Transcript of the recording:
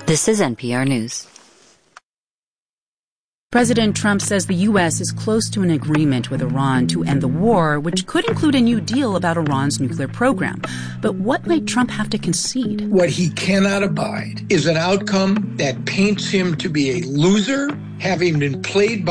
This is NPR News. President Trump says the U.S. is close to an agreement with Iran to end the war, which could include a new deal about Iran's nuclear program. But what might Trump have to concede? What he cannot abide is an outcome that paints him to be a loser, having been played by